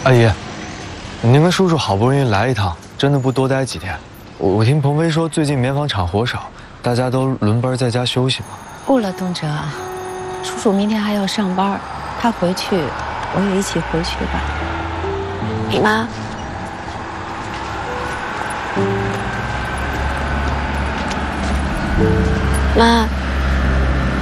阿姨，您跟叔叔好不容易来一趟，真的不多待几天？我听鹏飞说，最近棉纺厂活少，大家都轮班在家休息嘛。 不了，东哲，叔叔明天还要上班，他回去，我也一起回去吧。你妈。 妈。